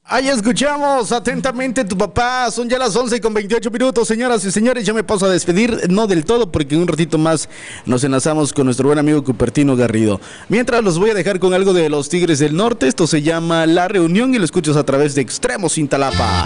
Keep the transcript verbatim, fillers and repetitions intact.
Ahí escuchamos atentamente tu papá. Son ya las once con veintiocho minutos, señoras y señores. Ya me paso a despedir, no del todo, porque en un ratito más nos enlazamos con nuestro buen amigo Cupertino Garrido. Mientras los voy a dejar con algo de los Tigres del Norte. Esto se llama La Reunión y lo escuchas a través de Extremo Cintalapa.